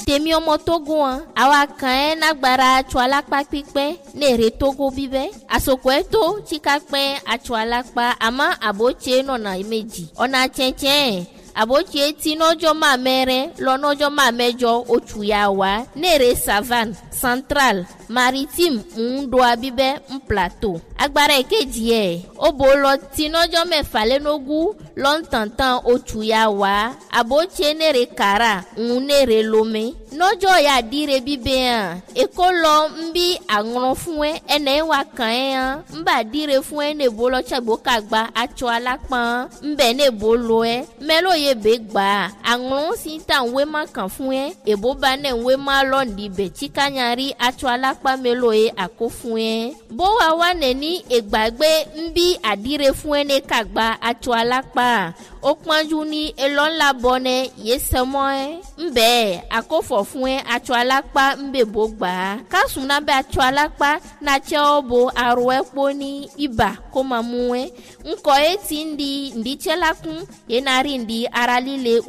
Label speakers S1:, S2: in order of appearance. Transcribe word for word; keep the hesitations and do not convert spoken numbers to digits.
S1: tèmi ọmọ Togo an àwa kan ẹ nagbara atsọ alakpa pípẹ́ nèrè Togo bíbẹ́ àsòkò ẹ tó tsika pẹ́ atsọ alakpa àmọ́ àbótse nọ̀nà méjì ọ̀nà tsẹ̀tsẹ̀ àbótse tí nọ́jọ́ máa mẹ́rẹ́ lọ́nọ́jọ́ máa mẹ́jọ oṣù yà wá nèrè savane central maritime ń do abíbẹ́ ń plateau agbára èkejì ẹ̀ ó bò lọ tí nọ́jọ́ mẹ́fà lẹ́nogún lọ́ntàntàn oṣù yà wá àbótse nèrè kàrà ń nèrè lomé nọ́jọ́ yà dire bíbẹ́ hàn èkó lọ ń bí àrùn fún ẹ ẹnẹ́ wà kàn ẹ́ hàn ń bà dire fún ẹ nèbó lọ tsàgbó kàgbà atsọ alápọ̀n ń bẹ̀ nèbó lọ ẹ mẹ́lò yẹ bẹ́ gbà àrùn sí tà ń wé má kàn fún ẹ èbó bá nẹ̀ ń wé má lọ́ọ̀dì bẹ̀ tsikanyari atsọ alápá mélòó yẹ àkó fún ẹ bó wà wà nẹ̀ní ègbàgbé ń bí àdire fún ẹ ní kàgbà atsọ alápá ó pọ́njú ní elọ́ńlá bọ́nẹ yé sẹ́mọ́ ẹ ń bẹ́ẹ̀ àkófọ̀ fún ẹ atsọ alápá ń bẹ̀ bó gbà á kásùn náà bẹ́ atsọ alápá náà tsẹ́ ọ bo arọ ẹ kpó ní ibà kó máa mú ẹ ńkọ́ ẹ ti ń di ǹdí tsẹ́ la kún yẹn náà rí ǹdí ara líle